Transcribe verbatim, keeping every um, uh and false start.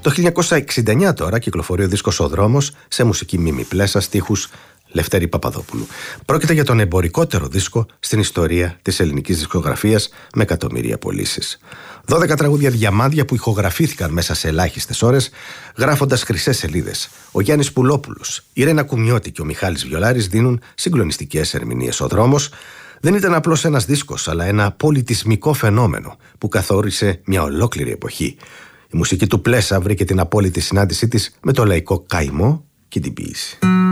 Το χίλια εννιακόσια εξήντα εννιά τώρα κυκλοφορεί ο δίσκος «Ο Δρόμος» σε μουσική Μίμη Πλέσα, στίχους Λευτέρη Παπαδόπουλου. Πρόκειται για τον εμπορικότερο δίσκο στην ιστορία της ελληνικής δισκογραφίας, με εκατομμύρια πωλήσεις. δώδεκα τραγούδια διαμάντια που ηχογραφήθηκαν μέσα σε ελάχιστες ώρες, γράφοντας χρυσές σελίδες. Ο Γιάννης Πουλόπουλος, η Ρένα Κουμιώτη και ο Μιχάλης Βιολάρης δίνουν συγκλονιστικές ερμηνείες. Ο Δρόμος δεν ήταν απλώς ένας δίσκος, αλλά ένα πολιτισμικό φαινόμενο που καθόρισε μια ολόκληρη εποχή. Η μουσική του Πλέσα βρήκε την απόλυτη συνάντησή της με το λαϊκό καημό και την ποίηση.